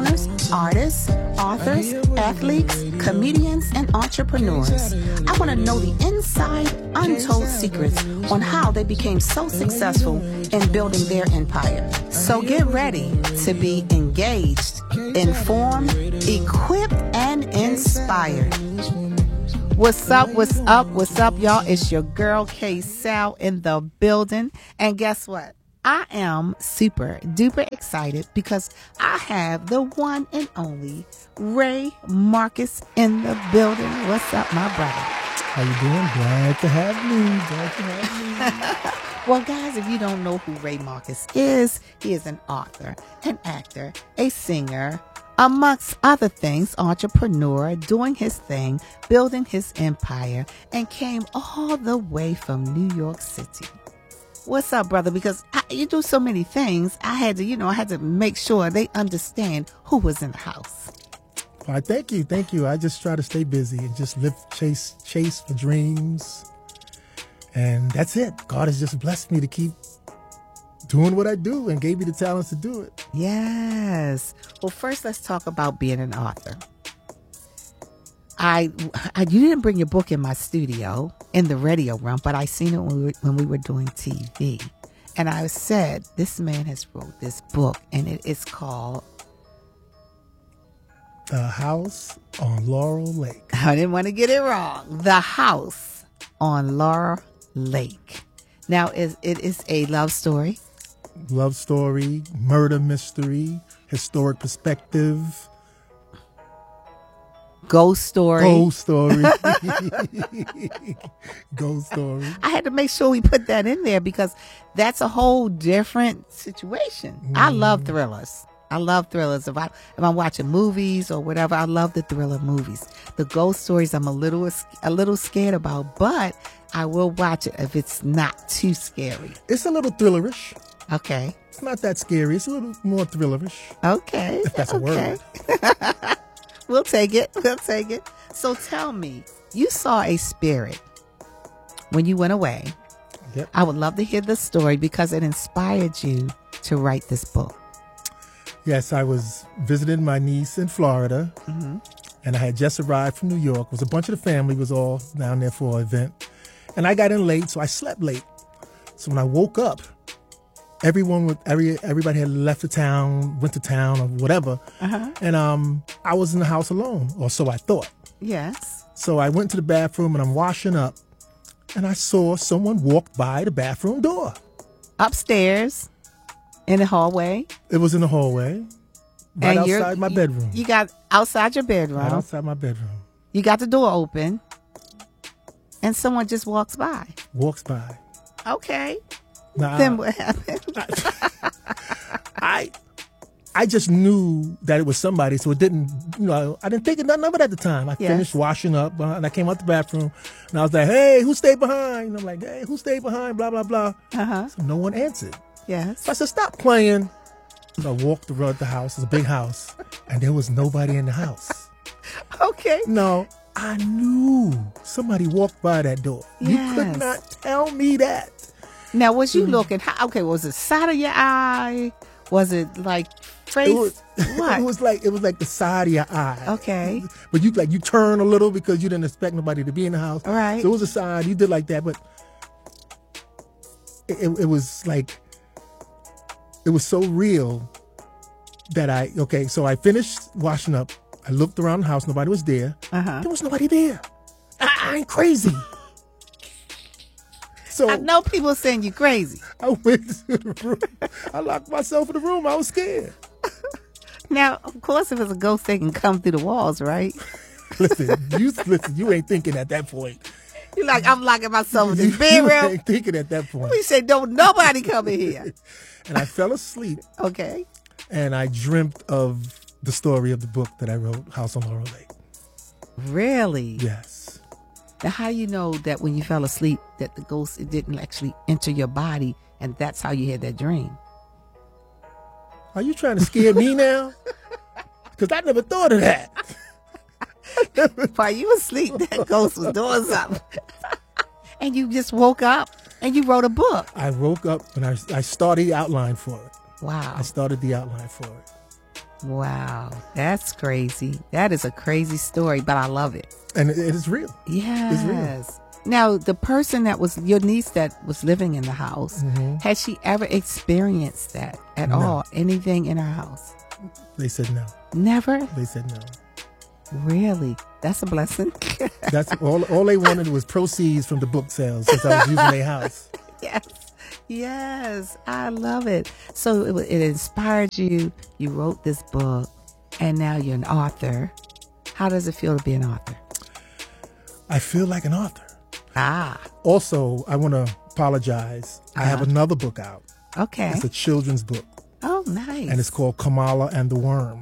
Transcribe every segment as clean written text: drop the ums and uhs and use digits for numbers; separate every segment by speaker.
Speaker 1: owners, artists, authors, athletes, comedians, and entrepreneurs. I want to know the inside, untold secrets on how they became so successful in building their empire. So get ready to be engaged, informed, equipped, and inspired. What's up, y'all? It's your girl, K-Sal, in the building. And guess what? I am super duper excited because I have the one and only Ray Marcus in the building. What's up, my brother?
Speaker 2: How you doing? Glad to have me.
Speaker 1: Well, guys, if you don't know who Ray Marcus is, he is an author, an actor, a singer, amongst other things, entrepreneur, doing his thing, building his empire, and came all the way from New York City. What's up, brother? Because you do so many things, I had to make sure they understand who was in the house.
Speaker 2: All right, thank you. I just try to stay busy and just chase for dreams, and that's it. God has just blessed me to keep doing what I do and gave me the talents to do it.
Speaker 1: Yes. Well, first, let's talk about being an author. You didn't bring your book in my studio in the radio room, but I seen it when we were doing TV, and I said this man has wrote this book, and it is called
Speaker 2: The House on Laurel Lake.
Speaker 1: I didn't want to get it wrong. The House on Laurel Lake. Now, it is a love story.
Speaker 2: Love story, murder mystery, historic perspective.
Speaker 1: Ghost story.
Speaker 2: Ghost story. Ghost story.
Speaker 1: I had to make sure we put that in there because that's a whole different situation. I love thrillers. If I'm watching movies or whatever, I love the thriller movies. The ghost stories I'm a little scared about, but I will watch it if it's not too scary.
Speaker 2: It's a little thrillerish.
Speaker 1: Okay.
Speaker 2: It's not that scary. It's a little more thrillerish.
Speaker 1: Okay.
Speaker 2: If that's a word.
Speaker 1: We'll take it. So tell me, you saw a spirit when you went away.
Speaker 2: Yep.
Speaker 1: I would love to hear the story because it inspired you to write this book.
Speaker 2: Yes, I was visiting my niece in Florida, and I had just arrived from New York. It was a bunch of the family was all down there for an event, and I got in late, so I slept late. So when I woke up, everybody had left the town, went to town or whatever, and I was in the house alone, or so I thought.
Speaker 1: Yes.
Speaker 2: So I went to the bathroom and I'm washing up, and I saw someone walk by the bathroom door.
Speaker 1: Upstairs, in the hallway.
Speaker 2: It was in the hallway, right outside my bedroom.
Speaker 1: You got outside your bedroom.
Speaker 2: Right outside my bedroom.
Speaker 1: You got the door open, and someone just walks by.
Speaker 2: Walks by.
Speaker 1: Okay.
Speaker 2: Now,
Speaker 1: Then what happened?
Speaker 2: I just knew that it was somebody, so it didn't, I didn't think of nothing of it at the time. I finished washing up, and I came out the bathroom, and I was like, hey, who stayed behind? And I'm like, hey, who stayed behind? Blah, blah, blah. So no one answered.
Speaker 1: Yes.
Speaker 2: So I said, stop playing. So I walked around the house. It's a big house, and there was nobody in the house.
Speaker 1: Okay.
Speaker 2: No, I knew somebody walked by that door.
Speaker 1: Yes.
Speaker 2: You could not tell me that.
Speaker 1: Now, was you looking? Was it side of your eye? Was it like face? What?
Speaker 2: It was like the side of your eye.
Speaker 1: Okay.
Speaker 2: But you turn a little because you didn't expect nobody to be in the house.
Speaker 1: All right.
Speaker 2: So it was a side. You did like that, but it was like it was so real that so I finished washing up. I looked around the house. Nobody was there. There was nobody there. I ain't crazy. So
Speaker 1: I know people saying you crazy.
Speaker 2: I went to the room. I locked myself in the room. I was scared.
Speaker 1: Now, of course, if it's a ghost, they can come through the walls, right?
Speaker 2: Listen, you ain't thinking at that point.
Speaker 1: You're like, I'm locking myself in this bedroom.
Speaker 2: You ain't thinking at that point.
Speaker 1: We say, don't nobody come in here.
Speaker 2: And I fell asleep.
Speaker 1: Okay.
Speaker 2: And I dreamt of the story of the book that I wrote, House on Laurel Lake.
Speaker 1: Really?
Speaker 2: Yes.
Speaker 1: Now, how you know that when you fell asleep that the ghost didn't actually enter your body and that's how you had that dream?
Speaker 2: Are you trying to scare me now? Because I never thought of that.
Speaker 1: While you were asleep, that ghost was doing something. And you just woke up and you wrote a book.
Speaker 2: I woke up and I started the outline for it.
Speaker 1: Wow.
Speaker 2: I started the outline for it.
Speaker 1: Wow, that's crazy. That is a crazy story, but I love it.
Speaker 2: And it is real.
Speaker 1: Yes.
Speaker 2: It's real.
Speaker 1: Now, the person that was your niece that was living in the house, had she ever experienced that at all? Anything in her house?
Speaker 2: They said no.
Speaker 1: Never?
Speaker 2: They said no.
Speaker 1: Really? That's a blessing.
Speaker 2: That's all they wanted was proceeds from the book sales since I was using their house.
Speaker 1: Yes, I love it. So it inspired you. You wrote this book, and now you're an author. How does it feel to be an author?
Speaker 2: I feel like an author.
Speaker 1: Also,
Speaker 2: I want to apologize. I have another book out.
Speaker 1: Okay.
Speaker 2: It's a children's book.
Speaker 1: Oh, nice.
Speaker 2: And it's called Kamala and the Worm.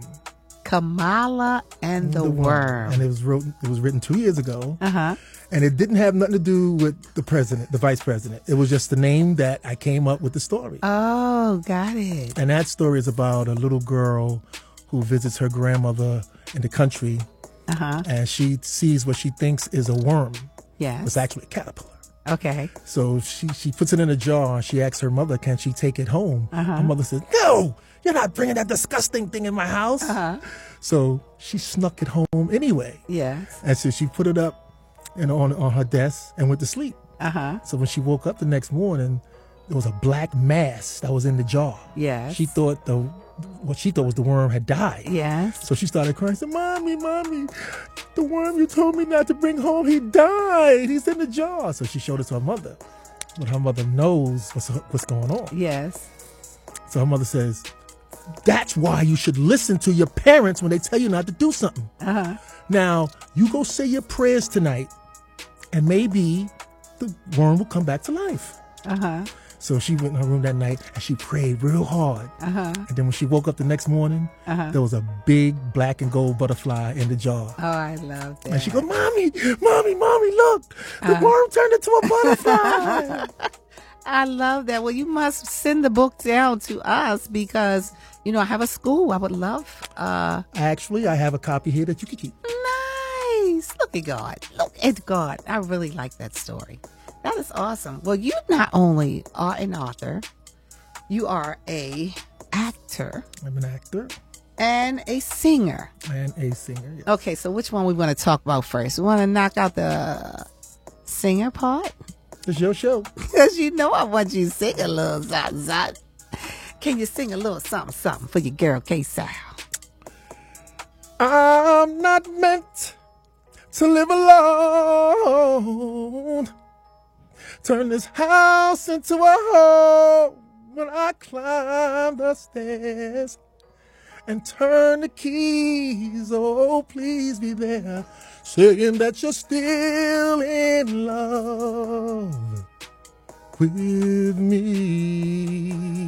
Speaker 1: Kamala and the Worm.
Speaker 2: And it was written 2 years ago.
Speaker 1: Uh-huh.
Speaker 2: And it didn't have nothing to do with the vice president. It was just the name that I came up with the story.
Speaker 1: Oh, got it.
Speaker 2: And that story is about a little girl who visits her grandmother in the country.
Speaker 1: Uh-huh.
Speaker 2: And she sees what she thinks is a worm.
Speaker 1: Yes.
Speaker 2: It's actually a caterpillar.
Speaker 1: Okay.
Speaker 2: So she puts it in a jar and she asks her mother, can she take it home?
Speaker 1: Uh-huh.
Speaker 2: Her mother says, no, you're not bringing that disgusting thing in my house.
Speaker 1: Uh-huh.
Speaker 2: So she snuck it home anyway.
Speaker 1: Yes.
Speaker 2: And so she put it up on her desk and went to sleep.
Speaker 1: Uh-huh.
Speaker 2: So when she woke up the next morning, there was a black mass that was in the jar.
Speaker 1: Yes.
Speaker 2: She thought what she thought was the worm had died.
Speaker 1: Yes.
Speaker 2: So she started crying. Said, Mommy, the worm you told me not to bring home, he died. He's in the jar. So she showed it to her mother. But her mother knows what's going on.
Speaker 1: Yes.
Speaker 2: So her mother says, that's why you should listen to your parents when they tell you not to do something.
Speaker 1: Uh-huh.
Speaker 2: Now, you go say your prayers tonight, and maybe the worm will come back to life.
Speaker 1: Uh-huh.
Speaker 2: So she went in her room that night and she prayed real hard.
Speaker 1: Uh-huh.
Speaker 2: And then when she woke up the next morning, there was a big black and gold butterfly in the jar.
Speaker 1: Oh, I love that.
Speaker 2: And she goes, Mommy, look, the worm turned into a butterfly.
Speaker 1: I love that. Well, you must send the book down to us because, I have a school. I would love.
Speaker 2: Actually, I have a copy here that you can keep.
Speaker 1: Nice. Look at God. Look at God. I really like that story. That is awesome. Well, you not only are an author, you are a actor.
Speaker 2: I'm an actor.
Speaker 1: And a singer.
Speaker 2: Yes.
Speaker 1: Okay, so which one we want to talk about first? We want to knock out the singer part?
Speaker 2: It's your show.
Speaker 1: Because I want you to sing a little something. Can you sing a little something for your girl K-Sal?
Speaker 2: I'm not meant to live alone. Turn this house into a home when I climb the stairs and turn the keys. Oh, please be there, saying that you're still in love with me.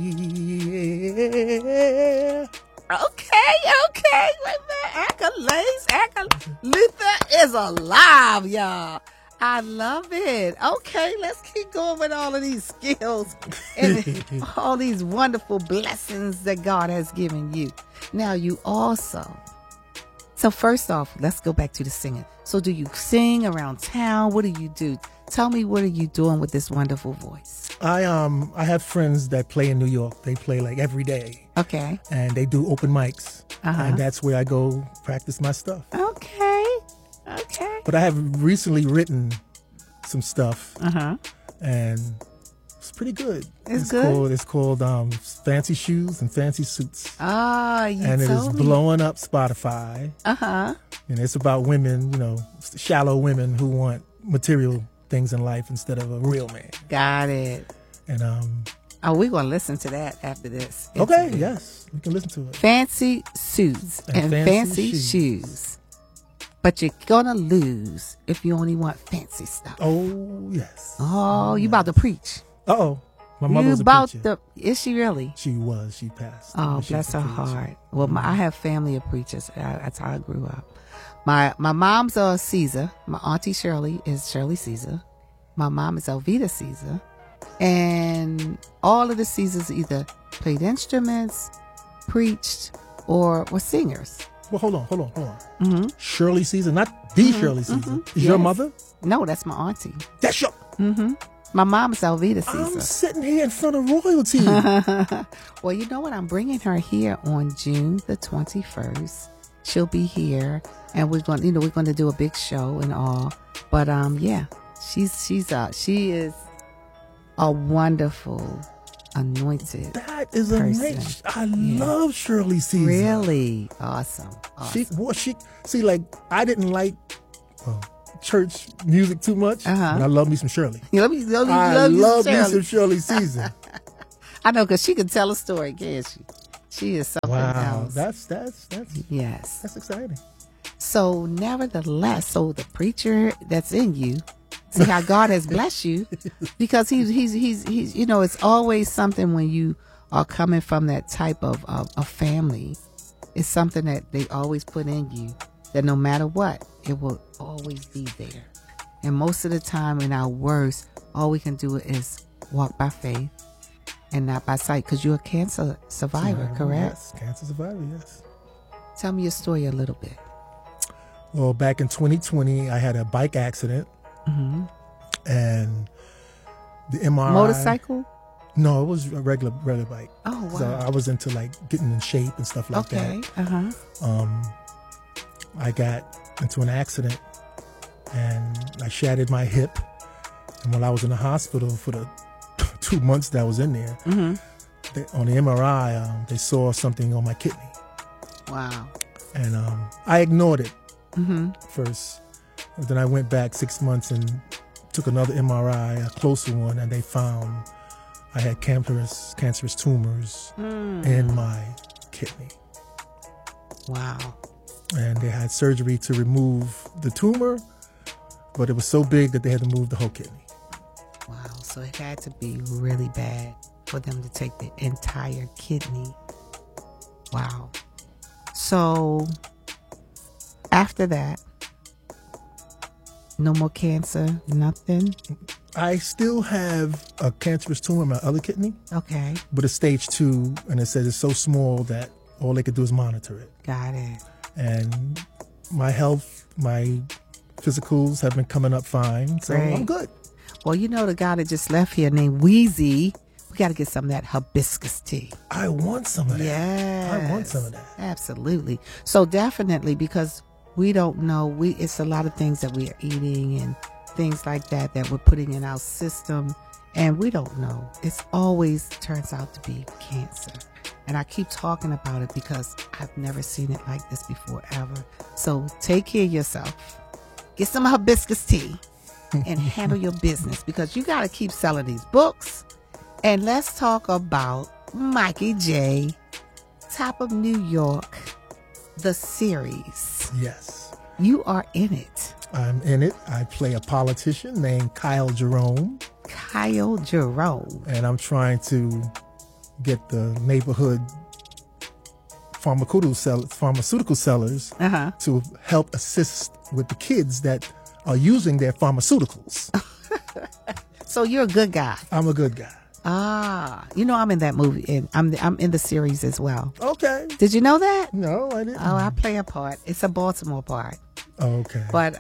Speaker 2: Okay. Wait a minute. Accolades. Luther is alive, y'all. I love it. Okay, let's keep going with all of these skills and all these wonderful blessings that God has given you. Now you also. So first off, let's go back to the singing. So do you sing around town? What do you do? Tell me, what are you doing with this wonderful voice? I have friends that play in New York. They play like every day.
Speaker 1: Okay.
Speaker 2: And they do open mics. And that's where I go practice my stuff.
Speaker 1: Okay.
Speaker 2: But I have recently written some stuff. And it's pretty good.
Speaker 1: It's good?
Speaker 2: It's called Fancy Shoes and Fancy Suits.
Speaker 1: And
Speaker 2: it is blowing up Spotify. And it's about women, shallow women who want material things in life instead of a real man.
Speaker 1: Got it.
Speaker 2: And
Speaker 1: we're going to listen to that after this.
Speaker 2: Okay, yes. We can listen to it.
Speaker 1: Fancy suits and fancy shoes. But you're going to lose if you only want fancy stuff.
Speaker 2: Oh, yes.
Speaker 1: Oh, you about to preach.
Speaker 2: Uh-oh. My mother was a preacher.
Speaker 1: Is she really?
Speaker 2: She was. She passed.
Speaker 1: Oh, bless her heart. Well, I have family of preachers. That's how I grew up. My mom's a Caesar. My auntie Shirley is Shirley Caesar. My mom is Elvita Caesar. And all of the Caesars either played instruments, preached, or were singers.
Speaker 2: Well, hold on. Shirley Caesar, not the Shirley Caesar. Is your mother?
Speaker 1: No, that's my auntie.
Speaker 2: That's your...
Speaker 1: My mom's Alveda Caesar.
Speaker 2: I'm sitting here in front of royalty.
Speaker 1: Well, you know what? I'm bringing her here on June the 21st. She'll be here, and we're going to do a big show and all. But yeah, she is a wonderful, anointed.
Speaker 2: That is
Speaker 1: person.
Speaker 2: amazing. I love Shirley Caesar.
Speaker 1: Really awesome.
Speaker 2: She see, like, I didn't like church music too much, but I love me some Shirley.
Speaker 1: I love
Speaker 2: me some Shirley Caesar.
Speaker 1: I know, because she can tell a story, can't she? She is something else.
Speaker 2: That's
Speaker 1: yes.
Speaker 2: That's exciting.
Speaker 1: So nevertheless, the preacher that's in you, see how God has blessed you, because he's it's always something when you are coming from that type of family. It's something that they always put in you, that no matter what, it will always be there. And most of the time in our worst, all we can do is walk by faith and not by sight, because you're a cancer survivor, correct?
Speaker 2: Yes, cancer survivor, yes.
Speaker 1: Tell me your story a little bit.
Speaker 2: Well, back in 2020, I had a bike accident, and the MRI...
Speaker 1: Motorcycle?
Speaker 2: No, it was a regular bike.
Speaker 1: Oh, wow.
Speaker 2: So I was into, like, getting in shape and stuff like that. I got into an accident, and I shattered my hip. And while I was in the hospital for the 2 months that I was in there, on the MRI, they saw something on my kidney.
Speaker 1: Wow.
Speaker 2: And I ignored it first. But then I went back 6 months and took another MRI, a closer one, and they found I had cancerous tumors in my kidney.
Speaker 1: Wow.
Speaker 2: And they had surgery to remove the tumor, but it was so big that they had to move the whole kidney.
Speaker 1: Wow. So it had to be really bad for them to take the entire kidney. Wow. So after that, no more cancer, nothing?
Speaker 2: I still have a cancerous tumor in my other kidney.
Speaker 1: Okay.
Speaker 2: But it's stage 2, and it says it's so small that all they could do is monitor it.
Speaker 1: Got it.
Speaker 2: And my health, my physicals have been coming up fine, so
Speaker 1: Great.
Speaker 2: I'm good.
Speaker 1: Well, you know the guy that just left here named Wheezy. We got to get some of that hibiscus tea.
Speaker 2: I want some of that.
Speaker 1: Yes.
Speaker 2: I want some of that.
Speaker 1: Absolutely. So definitely, because we don't know, it's a lot of things that we are eating and things like that we're putting in our system, and we don't know. It's always turns out to be cancer. And I keep talking about it because I've never seen it like this before, ever. So take care of yourself. Get some hibiscus tea and handle your business, because you got to keep selling these books. And let's talk about Mikey J, Top of New York, the series.
Speaker 2: Yes.
Speaker 1: You are in it.
Speaker 2: I'm in it. I play a politician named Kyle Jerome.
Speaker 1: Kyle Jerome.
Speaker 2: And I'm trying to get the neighborhood pharmaceutical sellers to help assist with the kids that are using their pharmaceuticals.
Speaker 1: So you're a good guy.
Speaker 2: I'm a good guy.
Speaker 1: I'm in that movie, and I'm in the series as well.
Speaker 2: Okay.
Speaker 1: Did you know that?
Speaker 2: No, I didn't.
Speaker 1: Oh, I play a part. It's a Baltimore part.
Speaker 2: Okay.
Speaker 1: But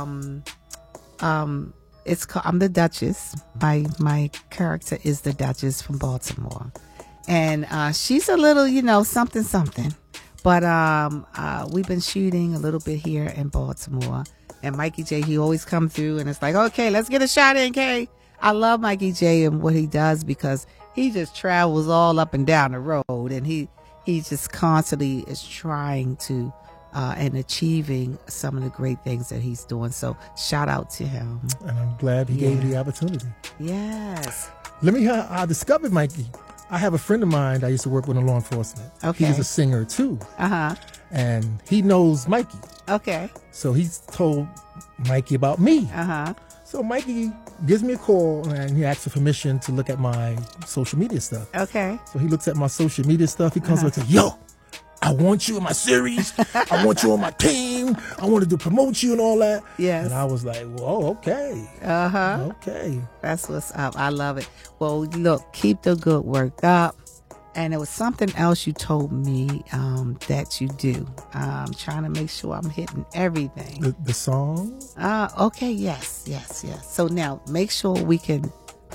Speaker 1: it's called, I'm the Duchess. My character is the Duchess from Baltimore, and she's a little, something. But we've been shooting a little bit here in Baltimore, and Mikey J, he always come through, and it's like, okay, let's get a shot in, Kay. I love Mikey J and what he does, because he just travels all up and down the road, and he just constantly is trying to and achieving some of the great things that he's doing. So shout out to him.
Speaker 2: And I'm glad he gave me the opportunity.
Speaker 1: Yes.
Speaker 2: Let me how I discovered Mikey. I have a friend of mine that I used to work with in law enforcement.
Speaker 1: Okay.
Speaker 2: He's a singer too.
Speaker 1: Uh-huh.
Speaker 2: And he knows Mikey.
Speaker 1: Okay.
Speaker 2: So he's told Mikey about me.
Speaker 1: Uh-huh.
Speaker 2: So Mikey gives me a call, and he asks for permission to look at my social media stuff.
Speaker 1: Okay.
Speaker 2: So he looks at my social media stuff. He comes up and says, yo, I want you in my series. I want you on my team. I wanted to promote you and all that.
Speaker 1: Yes.
Speaker 2: And I was like, whoa, okay.
Speaker 1: Uh-huh.
Speaker 2: Okay.
Speaker 1: That's what's up. I love it. Well, look, keep the good work up. And it was something else you told me that you do. I'm trying to make sure I'm hitting everything.
Speaker 2: The song?
Speaker 1: Okay, yes. So now make sure we can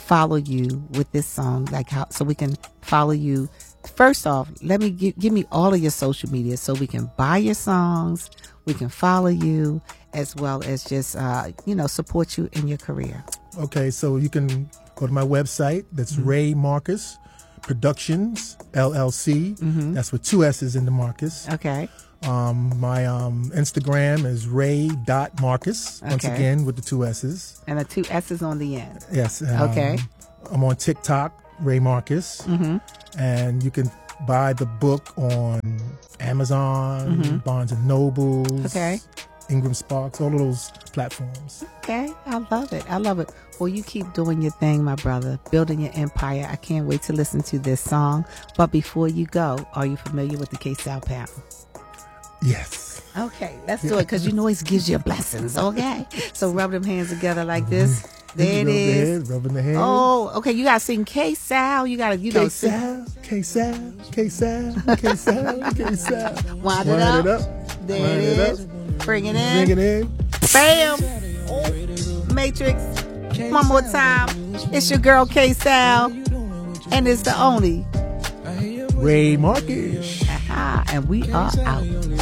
Speaker 1: follow you with this song, like how, so we can follow you. First off, let me give me all of your social media so we can buy your songs, we can follow you, as well as just support you in your career.
Speaker 2: Okay, so you can go to my website. That's Ray Marcus Productions LLC. That's with 2 S's in the Marcus.
Speaker 1: Okay.
Speaker 2: My Instagram is ray.marcus, once again with the 2 S's.
Speaker 1: And the 2 S's on the end.
Speaker 2: Yes.
Speaker 1: Okay.
Speaker 2: I'm on TikTok, Ray Marcus. And you can buy the book on Amazon, Barnes & Noble, Ingram Sparks, all of those platforms.
Speaker 1: Okay. I love it. I love it. Well, you keep doing your thing, my brother, building your empire. I can't wait to listen to this song. But before you go, are you familiar with the K-Style Pound?
Speaker 2: Yes.
Speaker 1: Okay, let's do it, because you know it gives you blessings, okay? So rub them hands together like this. There it is.
Speaker 2: Rubbing the hands.
Speaker 1: Oh, okay, you got to sing K-Sal. You got to,
Speaker 2: K-Sal, K-Sal, K-Sal, K-Sal, K-Sal.
Speaker 1: Wind it up. There it is. Bring it in.
Speaker 2: Bring it in.
Speaker 1: Bam. Oh, Matrix. One more time. It's your girl K-Sal. And it's the only
Speaker 2: Ray Marcus.
Speaker 1: And we are out.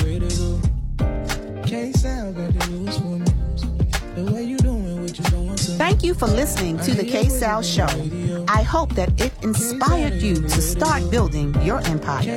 Speaker 1: Thank you for listening to the K-Sal Show. I hope that it inspired you to start building your empire.